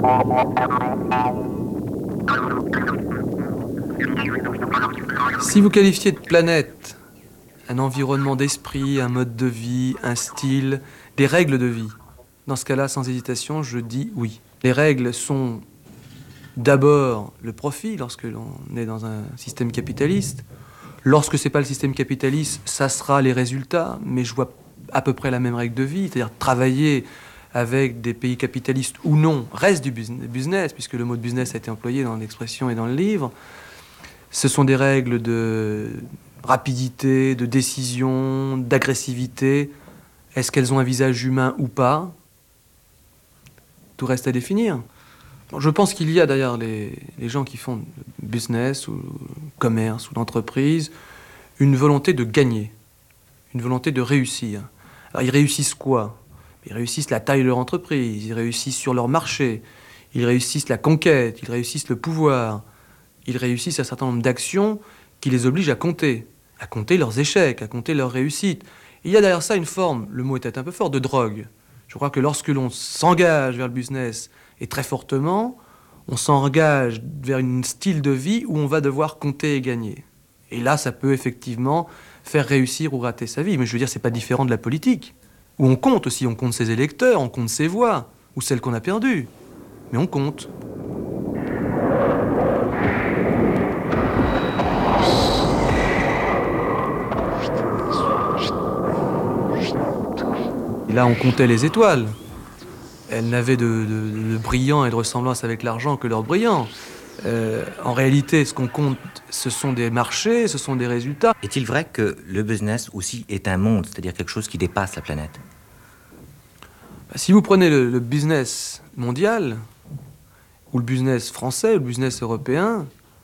Si vous qualifiez de planète un environnement d'esprit, un mode de vie, un style, des règles de vie, dans ce cas-là, sans hésitation, je dis oui. Les règles sont d'abord le profit lorsque l'on est dans un système capitaliste. Lorsque ce n'est pas le système capitaliste, ça sera les résultats, mais je vois à peu près la même règle de vie, c'est-à-dire travailler avec des pays capitalistes ou non, reste du business, puisque le mot de business a été employé dans l'expression et dans le livre. Ce sont des règles de rapidité, de décision, d'agressivité. Est-ce qu'elles ont un visage humain ou pas? Tout reste à définir. Bon, je pense qu'il y a d'ailleurs les gens qui font business ou commerce ou l'entreprise, une volonté de gagner, une volonté de réussir. Alors ils réussissent quoi? Ils réussissent la taille de leur entreprise, ils réussissent sur leur marché, ils réussissent la conquête, ils réussissent le pouvoir, ils réussissent un certain nombre d'actions qui les obligent à compter leurs échecs, à compter leurs réussites. Et il y a derrière ça une forme, le mot est peut-être un peu fort, de drogue. Je crois que lorsque l'on s'engage vers le business, et très fortement, on s'engage vers un style de vie où on va devoir compter et gagner. Et là, ça peut effectivement faire réussir ou rater sa vie. Mais je veux dire, c'est pas différent de la politique, où on compte aussi, on compte ses électeurs, on compte ses voix, ou celles qu'on a perdues. Mais on compte. Et là, on comptait les étoiles. Elles n'avaient de brillant et de ressemblance avec l'argent que leur brillant. En réalité, ce qu'on compte, ce sont des marchés, ce sont des résultats. Est-il vrai que le business aussi est un monde, c'est-à-dire quelque chose qui dépasse la planète? Si vous prenez le business mondial, ou le business français, ou le business européen,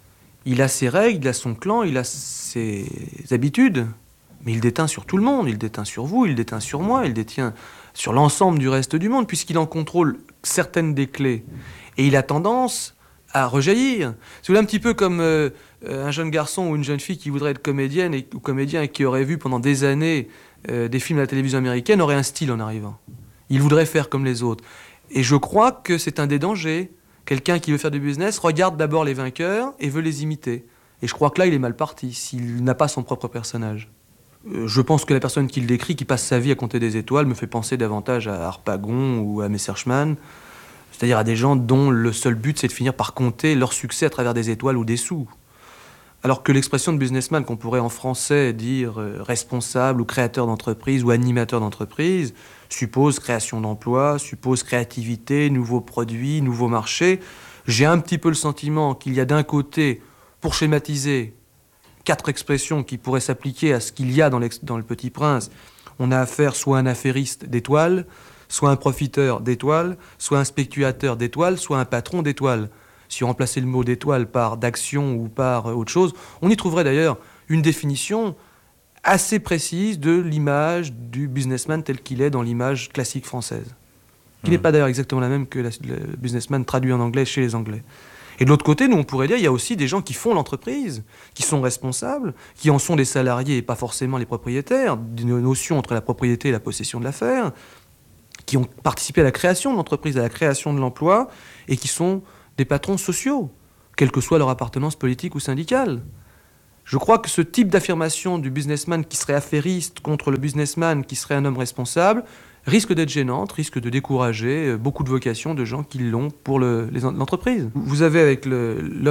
il a ses règles, il a son clan, il a ses habitudes. Mais il déteint sur tout le monde, il déteint sur vous, il déteint sur moi, il détient sur l'ensemble du reste du monde, puisqu'il en contrôle certaines des clés. Et il a tendance à rejaillir. C'est un petit peu comme un jeune garçon ou une jeune fille qui voudrait être comédienne ou comédien et qui aurait vu pendant des années des films à la télévision américaine, aurait un style en arrivant. Il voudrait faire comme les autres. Et je crois que c'est un des dangers. Quelqu'un qui veut faire du business regarde d'abord les vainqueurs et veut les imiter. Et je crois que là, il est mal parti, s'il n'a pas son propre personnage. Je pense que la personne qui le décrit, qui passe sa vie à compter des étoiles, me fait penser davantage à Harpagon ou à Messerschmann, c'est-à-dire à des gens dont le seul but, c'est de finir par compter leur succès à travers des étoiles ou des sous. Alors que l'expression de businessman, qu'on pourrait en français dire responsable ou créateur d'entreprise ou animateur d'entreprise, suppose création d'emplois, suppose créativité, nouveaux produits, nouveaux marchés. J'ai un petit peu le sentiment qu'il y a d'un côté, pour schématiser, 4 expressions qui pourraient s'appliquer à ce qu'il y a dans le Petit Prince. On a affaire soit à un affairiste d'étoiles, soit un profiteur d'étoiles, soit un spéculateur d'étoiles, soit un patron d'étoiles. Si on remplaçait le mot d'étoile par d'action ou par autre chose, on y trouverait d'ailleurs une définition assez précise de l'image du businessman tel qu'il est dans l'image classique française, qui n'est pas d'ailleurs exactement la même que le businessman traduit en anglais chez les Anglais. Et de l'autre côté, nous, on pourrait dire, il y a aussi des gens qui font l'entreprise, qui sont responsables, qui en sont les salariés et pas forcément les propriétaires, d'une notion entre la propriété et la possession de l'affaire, qui ont participé à la création de l'entreprise, à la création de l'emploi, et qui sont des patrons sociaux, quelle que soit leur appartenance politique ou syndicale. Je crois que ce type d'affirmation du businessman qui serait affairiste contre le businessman qui serait un homme responsable risque d'être gênante, risque de décourager beaucoup de vocations de gens qui l'ont pour l'entreprise. Vous avez avec l'homme